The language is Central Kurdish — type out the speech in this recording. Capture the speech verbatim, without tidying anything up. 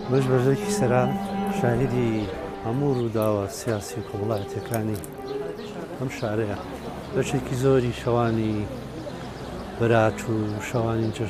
بەش بەرزێکی سەرا شاهدی هەموو ڕووداوە سیاسی و وڵاتەکانی ئەم شارەیە بەشێکی زۆری شەوانی بەرات و شەوانی